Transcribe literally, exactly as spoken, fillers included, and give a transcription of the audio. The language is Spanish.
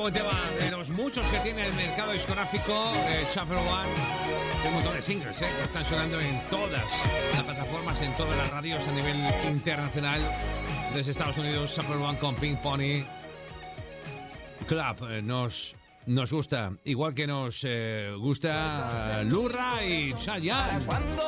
buen tema de los muchos que tiene el mercado discográfico, eh, Chapter One. Hay un montón de singles eh, que están sonando en todas las plataformas, en todas las radios a nivel internacional. Desde Estados Unidos, Chapter One con Pink Pony Club. Eh, nos, nos gusta, igual que nos eh, gusta uh, Lurra y Chayanne.